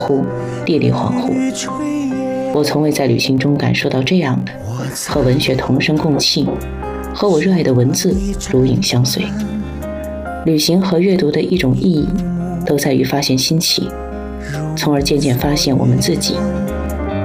惚，地理恍惚。我从未在旅行中感受到这样的和文学同声共气，和我热爱的文字如影相随。旅行和阅读的一种意义，都在于发现新奇，从而渐渐发现我们自己。